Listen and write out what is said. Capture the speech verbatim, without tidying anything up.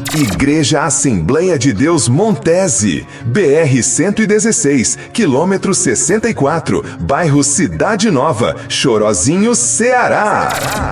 Igreja Assembleia de Deus Montese, B R cento e dezesseis, quilômetro sessenta e quatro, bairro Cidade Nova, Chorozinho, Ceará.